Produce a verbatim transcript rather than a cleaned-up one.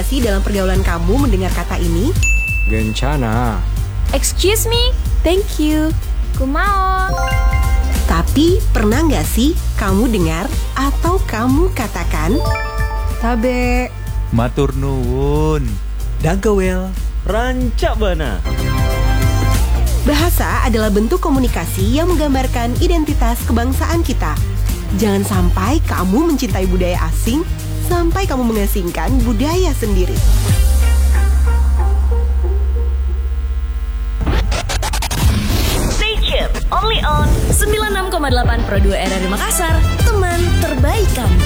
nggak sih dalam pergaulan kamu mendengar kata ini? Gencana. Excuse me, Thank you. kumao. Tapi pernah nggak sih kamu dengar atau kamu katakan? Tabe. Matur nuwun. Dankjewel. Rancak bana. Bahasa adalah bentuk komunikasi yang menggambarkan identitas kebangsaan kita. Jangan sampai kamu mencintai budaya asing sampai kamu mengasingkan budaya sendiri. Stay tuned, only on sembilan puluh enam koma delapan Pro dua R R I Makassar, teman terbaik kamu.